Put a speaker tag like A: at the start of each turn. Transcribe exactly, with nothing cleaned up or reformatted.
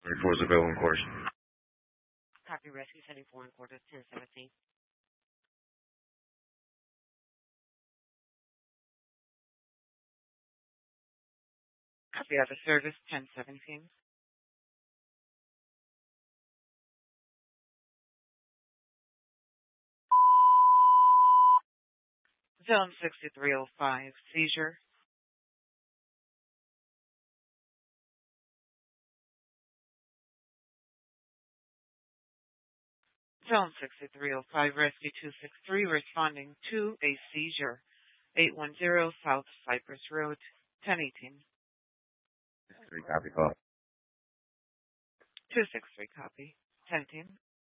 A: Four is available in course.
B: Copy rescue seventy-four in quarters ten seventeen. Copy other service ten seventeen. Zone sixty-three oh five, seizure. Zone sixty-three oh five, rescue two six three, responding to a seizure. eight one zero South Cypress Road, ten eighteen.
A: Three copy call.
B: two six three copy, ten eighteen.